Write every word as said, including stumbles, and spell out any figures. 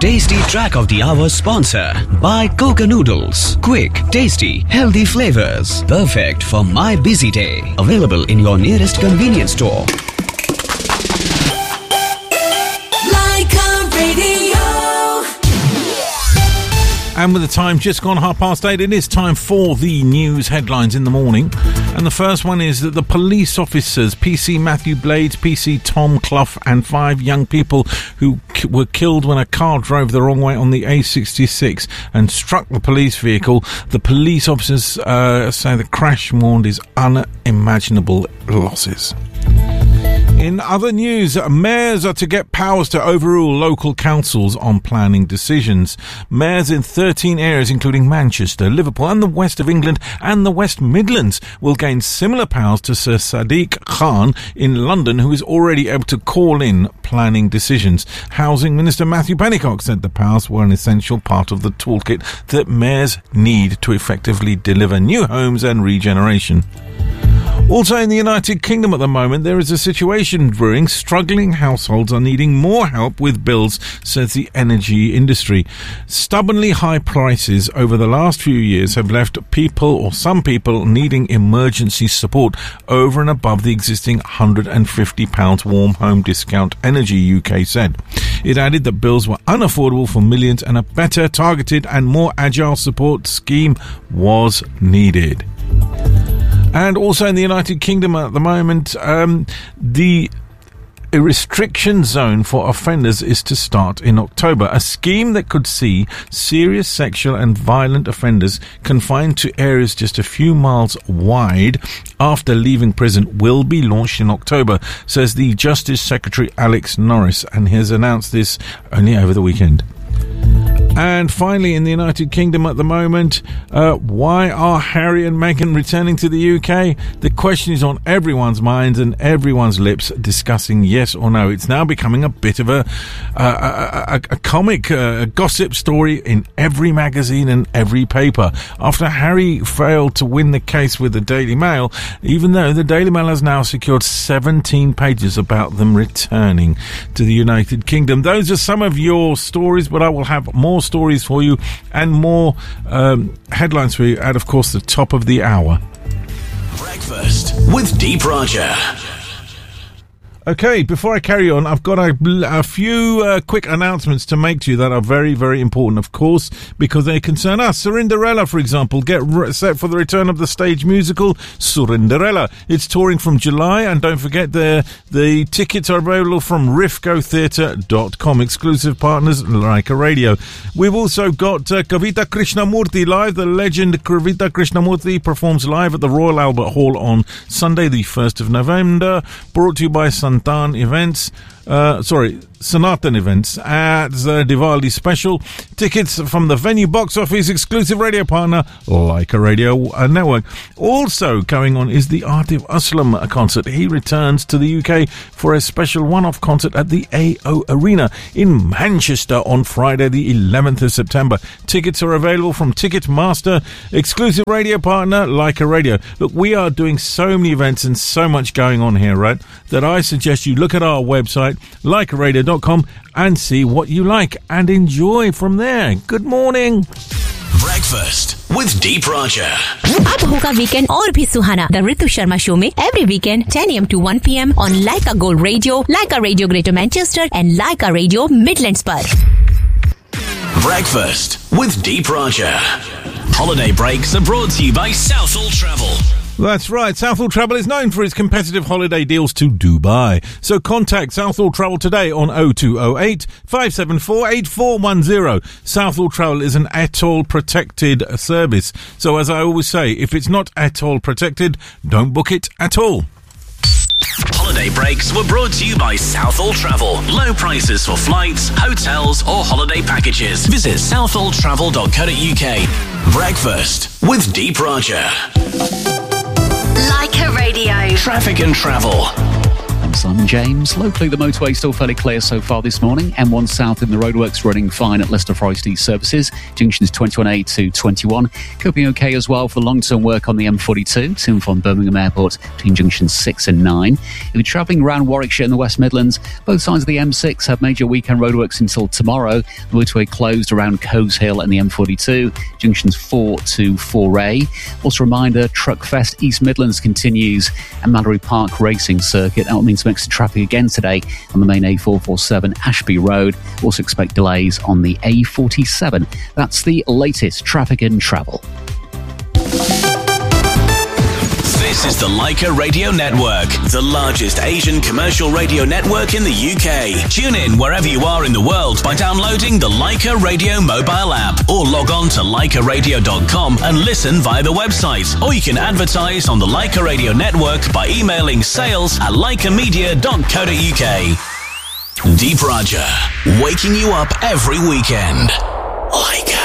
Tasty Track of the Hour sponsor by Coca Noodles. Quick, tasty, healthy flavors. Perfect for my busy day. Available in your nearest convenience store. And with the time just gone half past eight, it is time for the news headlines in the morning. And the first one is that the police officers, P C Matthew Blades, P C Tom Clough, and five young people who k- were killed when a car drove the wrong way on the A sixty-six and struck the police vehicle. The police officers uh, say the crash mourned his unimaginable losses. In other news, mayors are to get powers to overrule local councils on planning decisions. Mayors in thirteen areas, including Manchester, Liverpool and the West of England and the West Midlands, will gain similar powers to Sir Sadiq Khan in London, who is already able to call in planning decisions. Housing Minister Matthew Pennycock said the powers were an essential part of the toolkit that mayors need to effectively deliver new homes and regeneration. Also in the United Kingdom at the moment, there is a situation brewing. Struggling households are needing more help with bills, says the energy industry. Stubbornly high prices over the last few years have left people, or some people, needing emergency support over and above the existing one hundred fifty pounds warm home discount, Energy U K said. It added that bills were unaffordable for millions and a better, targeted and more agile support scheme was needed. And also in the United Kingdom at the moment, um, the restriction zone for offenders is to start in October, a scheme that could see serious sexual and violent offenders confined to areas just a few miles wide after leaving prison will be launched in October, says the Justice Secretary Alex Norris, and he has announced this only over the weekend. And finally, in the United Kingdom at the moment, uh, why are Harry and Meghan returning to the U K? The question is on everyone's minds and everyone's lips, discussing yes or no. It's now becoming a bit of a uh, a, a, a comic uh, a gossip story in every magazine and every paper. After Harry failed to win the case with the Daily Mail, even though the Daily Mail has now secured seventeen pages about them returning to the United Kingdom. Those are some of your stories, but I will have more stories for you and more um, headlines for you at, of course, the top of the hour. Breakfast with Deep Roger. Okay, before I carry on, I've got a, a few uh, quick announcements to make to you that are very, very important, of course, because they concern us. Cinderella, for example, get re- set for the return of the stage musical Cinderella. It's touring from July, and don't forget the the tickets are available from rifco theatre dot com. Exclusive partners, Laika Radio. We've also got uh, Kavita Krishnamurthy live. The legend Kavita Krishnamurthy performs live at the Royal Albert Hall on Sunday, the first of November, brought to you by Sun Sanatan Events, uh, sorry, Sanatan Events at the Diwali special. Tickets from the venue box office, exclusive radio partner, Laika Radio Network. Also going on is the Atif Aslam concert. He returns to the U K for a special one-off concert at the A O Arena in Manchester on Friday, the eleventh of September. Tickets are available from Ticketmaster, exclusive radio partner, Laika Radio. Look, we are doing so many events and so much going on here, right, that I suggest you look at our website, laika radio dot com, and see what you like and enjoy from there. Good morning. Breakfast with Deep Roger. अब होगा weekend और भी सुहाना the Ritu Sharma show में every weekend ten a.m. to one p.m. on Laika Gold Radio, Laika Radio Greater Manchester and Laika Radio Midlands पर. Breakfast with Deep Roger. Holiday breaks are brought to you by Southall Travel. That's right. Southall Travel is known for its competitive holiday deals to Dubai. So contact Southall Travel today on oh two oh eight, five seven four, eight four one oh. Southall Travel is an atoll protected service. So as I always say, if it's not atoll protected, don't book it at all. Holiday breaks were brought to you by Southall Travel. Low prices for flights, hotels or holiday packages. Visit southall travel dot co dot uk. Breakfast with Deep Roger. Laika Radio. Traffic and travel. Simon James. Locally, the motorway is still fairly clear so far this morning. M one South in the roadworks running fine at Leicester Forest East services. Junctions twenty-one A to twenty-one. Coping okay as well for long-term work on the M forty-two to and from Birmingham Airport between junctions six and nine. If you're travelling around Warwickshire and the West Midlands, both sides of the M six have major weekend roadworks until tomorrow. The motorway closed around Coes Hill and the M forty-two, junctions four to four A. Also a reminder, Truckfest East Midlands continues and Mallory Park Racing Circuit. That will mean some extra traffic again today on the main A four forty-seven Ashby Road. Also expect delays on the A forty-seven. That's the latest traffic and travel. This is the Leica Radio Network, the largest Asian commercial radio network in the U K. Tune in wherever you are in the world by downloading the Leica Radio mobile app or log on to leica radio dot com and listen via the website. Or you can advertise on the Leica Radio Network by emailing sales at leica media dot co dot uk. Deep Raja, waking you up every weekend. Leica.